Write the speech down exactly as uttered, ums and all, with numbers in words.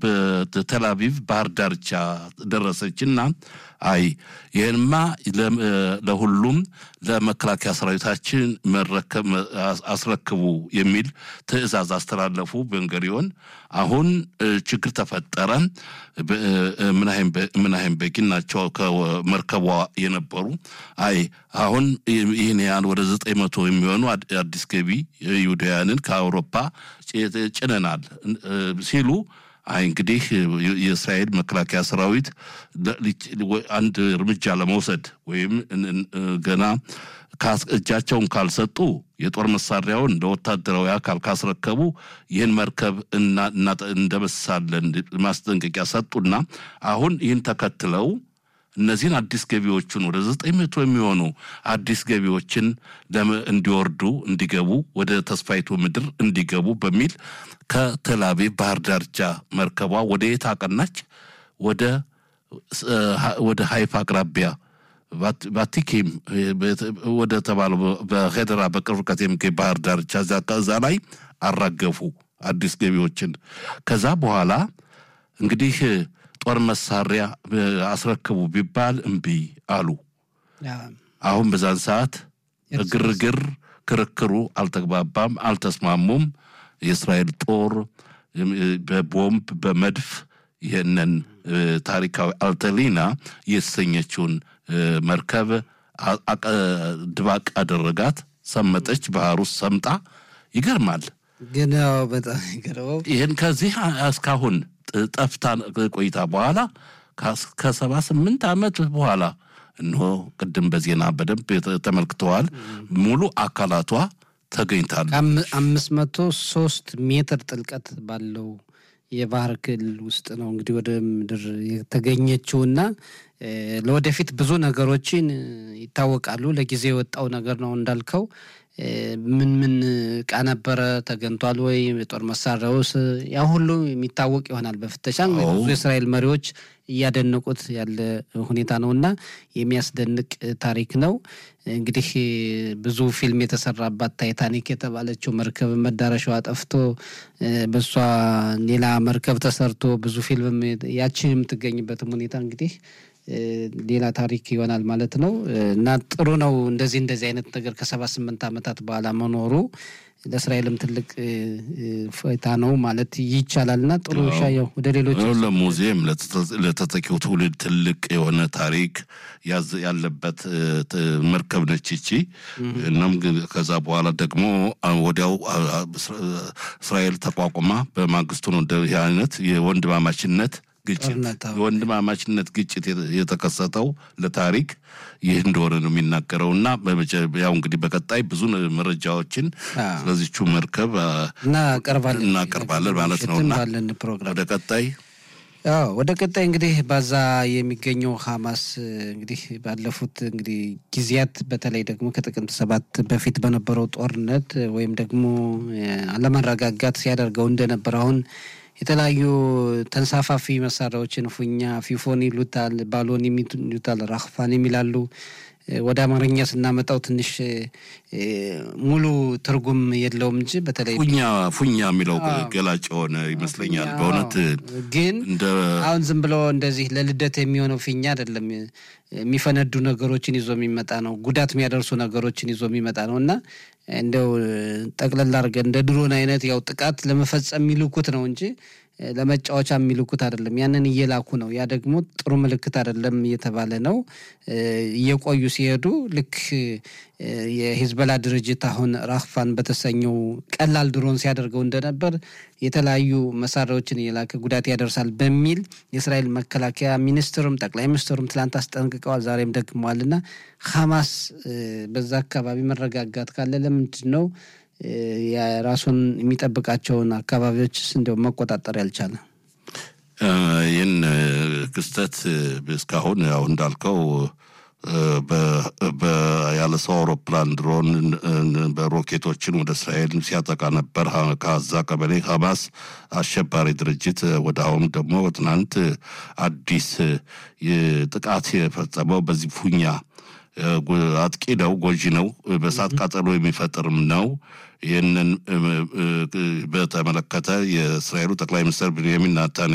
በቴልአቪቭ ባህር ዳርቻ ደረሰችና አይ ይሄንማ ለሁሉም ለመከላከያ ሰራዊታችን መረከብ አስረክቡ የሚል ትዕዛዝ አስተላለፉ በእንግዲህ አሁን ችግር ተፈጠረ ምናህም ምናህም በቂናቸው ከመርከቧ የነበሩ አይ አሁን ይሄን ያን ወደ ዘጠኝ መቶ የሚሆኑ አዲስ ገቢ ይሁዳውያንን ከአውሮፓ ጭነናል ሲሉ አይ እንግዲህ የእስራኤል መከላከያ ሰራዊት አንድ እርምጃ ለመውሰድ ወይም ገና እጃቸውን ካልሰጡ የጦር መሳሪያውን ለወታደራዊ አካል ካስረከቡ ይህን መርከብ እና እንደበሳለን ማስጠንቀቂያ ሰጡና አሁን ይህን ተከትለው እነዚህን አዲስ ገቢዎችን ወደ ዘጠኝ መቶ የሚሆኑ አዲስ ገቢዎችን እንዲወርዱ እንዲገቡ ወደ ተስፋይቱ ምድር እንዲገቡ በሚል ከቴልአቪቭ ባህር ዳርቻ መርከቧ ወደ የታቀናች ወደ ወደ ሃይፋ አቅራቢያ ቫቲኪም ወደ ተባለው በሄደራ በቅርብ ከተማ ባህር ዳርቻ ዛዛ ላይ አራገፉ አዲስ ገቢዎችን ከዛ በኋላ እንግዲህ ጦር መሳሪያ አስረክቡ ቢባል እንቢ አሉ አሁን በዛን ሰዓት ግርግር ክርክሩ አልተግባባም አልተስማሙም የእስራኤል ጦር በቦምብ በመድፍ ይሄንን ታሪካዊ አልተሊና የሰኘችውን መርከብ ድባቅ አደረጋት ሰመጠች ባህር ውስጥ ሰምጣ ይገርማል ግን በጣም ይገርማል ይሄን ከዚህ እስካሁን ጠፍታን ቆይታ በኋላ ከሰባ ስምንት አመት በኋላ እንሆ ቅድም በዜና በደንብ ተመልክተዋል ሙሉ አካላቷ ተገኝታል አምስት መቶ ሶስት ሜትር ጥልቀት ባለው የባህር ክልል ውስጥ ነው እንግዲህ ወደ ምድር የተገኘችውና ለወደፊት ብዙ ነገሮችን ይታወቃሉ ለጊዜው የወጣው ነገር ነው እንዳልከው ምን ምን ቃነበረ ተገንቷል ወይ የጦር መሳሪያውስ ያ ሁሉ የሚታወቅ ይሆናል በፍተሻም ብዙ የእስራኤል መሪዎች ያደነቁት ያለ ሁኔታ ነውና የሚያስደንቅ ታሪክ ነው እንግዲህ ብዙ ፊልም የተሰራባት ታይታኒክ የተባለችው መርከብ መዳረሻዋ ጠፍቶ በሷ ሌላ መርከብ ተሰርቶ ብዙ ፊልም ያቺን የምትገኝበት ሁኔታ እንግዲህ ሌላ ታሪክ ይሆናል ማለት ነው እና ጥሩ ነው እንደዚህ እንደዚህ አይነት ነገር ከሰባ ስምንት አመታት በኋላ መኖሩ ለእስራኤልም ትልቅ ፋይታ ነው ማለት ይቻላልና ጥሩ ሻየው ወደ ሌሎች ለሙዚየም ለተተኪው ትውልድ ትልቅ የሆነ ታሪክ ያለበት መርከብ ነች እቺ እናም ከዛ በኋላ ደግሞ ወዲያው እስራኤል ተቋቁማ በማግስቱ ነው ይሄ አይነት የወንድማማችነት ግጭት ወንድማማችነት ግጭት የተከሰተው ለታሪክ ይህ እንደሆነ ነው የሚናገረውና ያው እንግዲህ በቀጣይ ብዙ መረጃዎችን ስለዚህቹ መርከብ እና ቀርባለን እና ቀርባለን ማለት ነውና ወደ ቀጣይ ያው ወደ ቀጣይ እንግዲህ ባዛ የሚገኘው ሐማስ እንግዲህ ባለፉት እንግዲህ ጊዜያት በተለይ ደግሞ ከጥቅምት ሰባት በፊት በነበረው ጦርነት ወይም ደግሞ አለመረጋጋት ሲያደርገው እንደነበር አሁን የተለያዩ ተንሳፋፊ መሳሪያዎችን ፉኛ ፊፎን ይሉታል ባሎን ይሉታል ራክፋን ይላሉ ወደ አማርኛ ስናመጣው ትንሽ ሙሉ ትርጉም የለውም እንጂ በተለይ ፉኛ ፉኛ የሚለው ገላጭ ሆነ ይመስለኛል በእውነት ግን አሁን ዝም ብሎ እንደዚህ ለልደት የሚሆነው ፊኛ አይደለም የሚፈነዱ ነገሮችን ይዞ የሚመጣ ነው ጉዳት የሚያደርሱ ነገሮችን ይዞ የሚመጣ ነውና እንደው ጠቅለል አድርገን እንደ ድሮን አይነት ያው ጥቃት ለመፈጸም የሚልኩት ነው እንጂ ለመጫወቻ የሚልኩት አይደለም ያንን እየላኩ ነው ያ ደግሞ ጥሩ ምልክት አይደለም እየተባለ ነው እየቆዩ ሲሄዱ ልክ የሂዝቦላ ድርጅት አሁን ራክፋን በተሰኘው ቀላል ድሮን ሲያደርገው እንደነበር የተለያዩ መሳሪያዎችን እየላከ ጉዳት ያደርሳል በሚል የእስራኤል መከላከያ ሚኒስትሩም ጠቅላይ ሚኒስትሩም ትላንት አስጠንቅቀዋል ዛሬም ደግመዋልና ሐማስ በዛ አካባቢ መረጋጋት ካለ ለምንድን ነው የራሱን የሚጠብቃቸውን አካባቢዎች እንደው መቆጣጠር ያልቻለ ይህን ክስተት እስካሁን ያው እንዳልከው በያለሰው አውሮፕላን ድሮን በሮኬቶችን ወደ እስራኤል ሲያጠቃ ነበር ከዛ ቀበሌ ሐማስ አሸባሪ ድርጅት ወደ አሁን ደግሞ ትናንት አዲስ ጥቃት የፈጸመው በዚህ ፉኛ አጥቂ ነው ጎጂ ነው በሳት ቃጠሎ የሚፈጥርም ነው ይህንን በተመለከተ የእስራኤሉ ጠቅላይ ሚኒስትር ቤንያሚን ኔታንያሁ